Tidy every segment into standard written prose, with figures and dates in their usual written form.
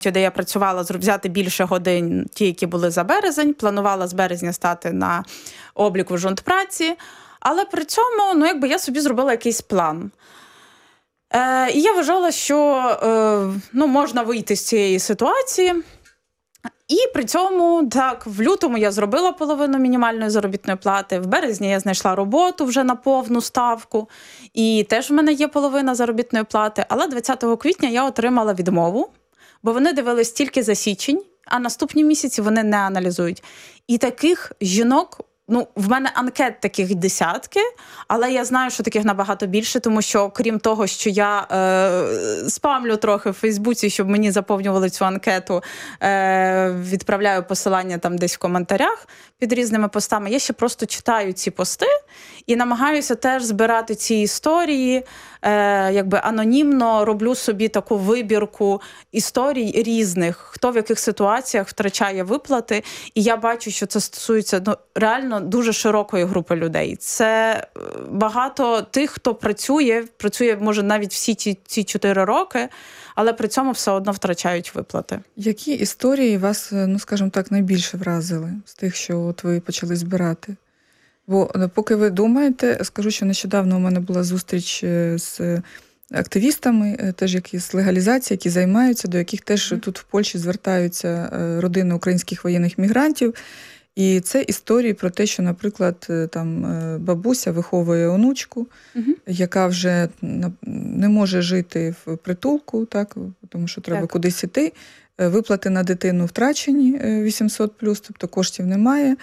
де я працювала, взяти більше годин, ті, які були за березень, планувала з березня стати на обліку в жонтпраці, але при цьому, я собі зробила якийсь план. І я вважала, що можна вийти з цієї ситуації. І при цьому, так, в лютому я зробила половину мінімальної заробітної плати, в березні я знайшла роботу вже на повну ставку, і теж в мене є половина заробітної плати, але 20 квітня я отримала відмову, бо вони дивились тільки за січень, а наступні місяці вони не аналізують. І таких жінок, в мене анкет таких десятки, але я знаю, що таких набагато більше, тому що, крім того, що я спамлю трохи в Фейсбуці, щоб мені заповнювали цю анкету, відправляю посилання там десь в коментарях під різними постами, я ще просто читаю ці пости і намагаюся теж збирати ці історії, анонімно роблю собі таку вибірку історій різних, хто в яких ситуаціях втрачає виплати. І я бачу, що це стосується реально дуже широкої групи людей. Це багато тих, хто працює, може, навіть всі ці 4 роки, але при цьому все одно втрачають виплати. Які історії вас, скажімо так, найбільше вразили з тих, що ви почали збирати? Бо поки ви думаєте, скажу, що нещодавно у мене була зустріч з активістами, теж які з легалізації, які займаються, до яких теж тут в Польщі звертаються родини українських воєнних мігрантів. І це історії про те, що, наприклад, там бабуся виховує онучку, яка вже не може жити в притулку, так, тому що треба кудись іти. Виплати на дитину втрачені 800+, тобто коштів немає.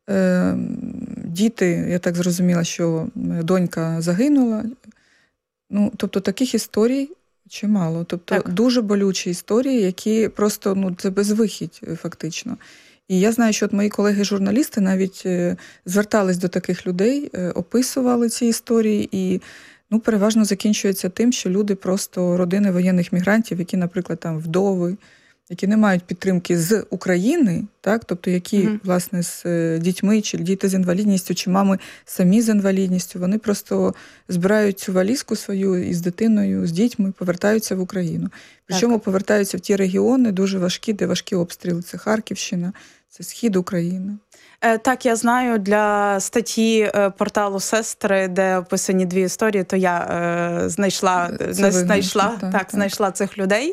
Діти, я так зрозуміла, що донька загинула. Тобто таких історій чимало. Тобто дуже болючі історії, які просто, це безвихідь фактично. І я знаю, що мої колеги-журналісти навіть звертались до таких людей, описували ці історії, і переважно закінчується тим, що люди просто родини воєнних мігрантів, які, наприклад, там вдови, які не мають підтримки з України, так, тобто які, власне, з дітьми, чи діти з інвалідністю, чи мами самі з інвалідністю, вони просто збирають цю валізку свою із дитиною, з дітьми, повертаються в Україну. Причому повертаються в ті регіони дуже важкі, де важкі обстріли. Це Харківщина, це схід України. Так, я знаю, для статті порталу «Сестри», де описані 2 історії, то я знайшла цих людей.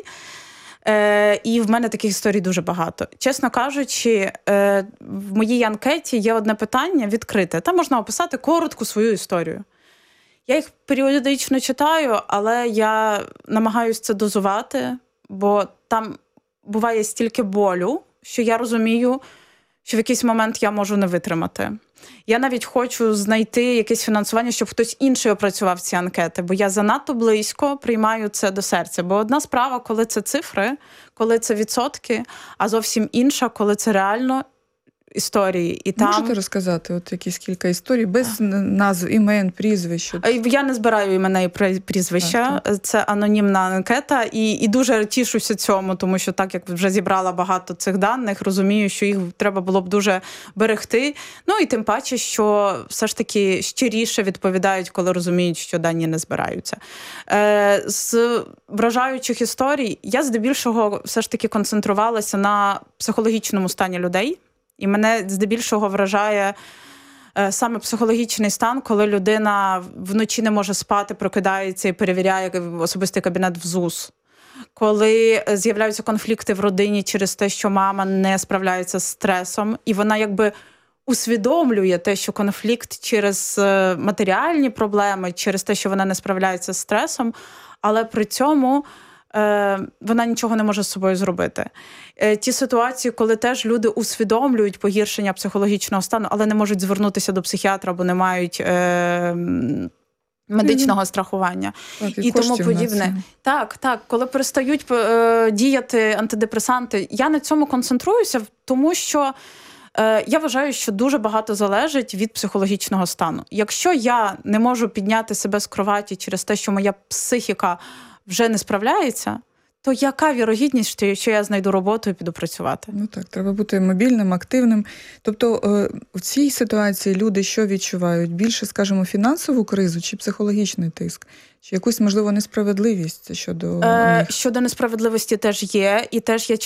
І в мене таких історій дуже багато. Чесно кажучи, в моїй анкеті є одне питання відкрите. Там можна описати коротку свою історію. Я їх періодично читаю, але я намагаюся це дозувати, бо там буває стільки болю, що я розумію, що в якийсь момент я можу не витримати. Я навіть хочу знайти якесь фінансування, щоб хтось інший опрацював ці анкети, бо я занадто близько приймаю це до серця. Бо одна справа, коли це цифри, коли це відсотки, а зовсім інша, коли це реально історії. І можете розказати якісь кілька історій без назв, імен, прізвищ? Я не збираю імена і прізвища. Це анонімна анкета. І дуже тішуся цьому, тому що так, як вже зібрала багато цих даних, розумію, що їх треба було б дуже берегти. І тим паче, що все ж таки щиріше відповідають, коли розуміють, що дані не збираються. З вражаючих історій я здебільшого все ж таки концентрувалася на психологічному стані людей. І мене здебільшого вражає саме психологічний стан, коли людина вночі не може спати, прокидається і перевіряє особистий кабінет в ЗУС. Коли з'являються конфлікти в родині через те, що мама не справляється з стресом, і вона усвідомлює те, що конфлікт через матеріальні проблеми, через те, що вона не справляється з стресом, але при цьому вона нічого не може з собою зробити. Ті ситуації, коли теж люди усвідомлюють погіршення психологічного стану, але не можуть звернутися до психіатра, бо не мають медичного страхування і тому подібне. Так, коли перестають діяти антидепресанти, я на цьому концентруюся, тому що я вважаю, що дуже багато залежить від психологічного стану. Якщо я не можу підняти себе з кроваті через те, що моя психіка вже не справляється, то яка вірогідність, що я знайду роботу і піду працювати? Ну так, треба бути мобільним, активним. Тобто в цій ситуації люди що відчувають? Більше, скажімо, фінансову кризу чи психологічний тиск? Чи якусь, можливо, несправедливість щодо них? Щодо несправедливості теж є. І теж я